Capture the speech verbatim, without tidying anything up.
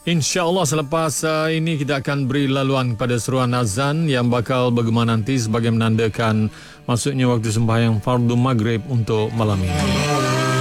InsyaAllah selepas uh, ini kita akan beri laluan kepada seruan azan yang bakal bergema nanti sebagai menandakan masuknya waktu sembahyang fardu maghrib untuk malam ini.